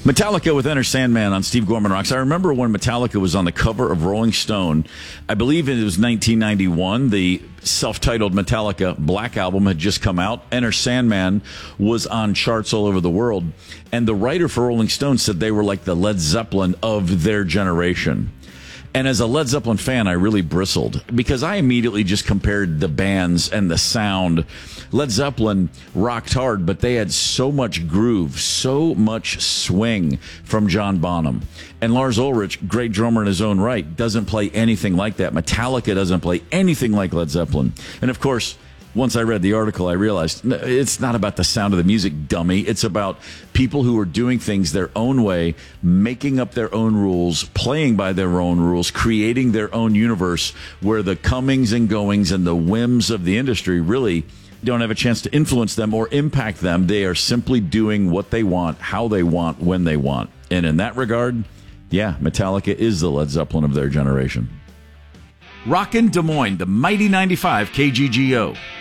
Metallica with Enter Sandman on Steve Gorman Rocks. I remember when Metallica was on the cover of Rolling Stone. I believe it was 1991. The self-titled Metallica Black Album had just come out. Enter Sandman was on charts all over the world. And the writer for Rolling Stone said they were like the Led Zeppelin of their generation. And as a Led Zeppelin fan, I really bristled because I immediately just compared the bands and the sound. Led Zeppelin rocked hard, but they had so much groove, so much swing from John Bonham. And Lars Ulrich, great drummer in his own right, doesn't play anything like that. Metallica doesn't play anything like Led Zeppelin. And of course, once I read the article, I realized it's not about the sound of the music, dummy. It's about people who are doing things their own way, making up their own rules, playing by their own rules, creating their own universe where the comings and goings and the whims of the industry really don't have a chance to influence them or impact them. They are simply doing what they want, how they want, when they want. And in that regard, yeah, Metallica is the Led Zeppelin of their generation. Rockin' Des Moines, the mighty 95 KGGO.